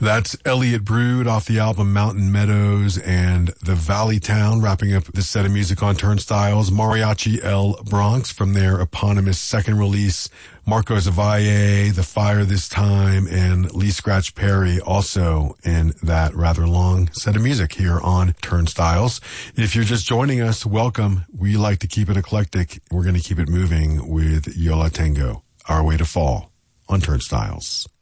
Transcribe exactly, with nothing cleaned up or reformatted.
That's Elliot Brood off the album Mountain Meadows, and The Valley Town wrapping up this set of music on Turnstiles. Mariachi El Bronx from their eponymous second release. Marco Zavalle, The Fire This Time, and Lee Scratch Perry also in that rather long set of music here on Turnstiles. If you're just joining us, welcome. We like to keep it eclectic. We're going to keep it moving with Yo La Tengo, Our Way to Fall on Turnstiles.